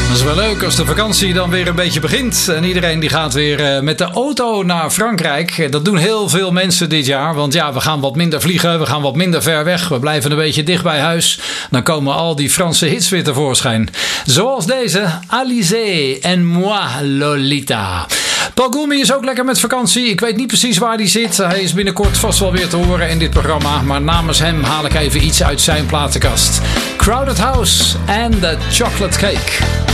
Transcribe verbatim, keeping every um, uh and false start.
Dat is wel leuk als de vakantie dan weer een beetje begint. En iedereen die gaat weer met de auto naar Frankrijk. Dat doen heel veel mensen dit jaar. Want ja, we gaan wat minder vliegen. We gaan wat minder ver weg. We blijven een beetje dicht bij huis. Dan komen al die Franse hits weer tevoorschijn. Zoals deze. Alizé en Moi Lolita. Paul Goulmy is ook lekker met vakantie. Ik weet niet precies waar hij zit. Hij is binnenkort vast wel weer te horen in dit programma. Maar namens hem haal ik even iets uit zijn platenkast. Crowded House and the Chocolate Cake.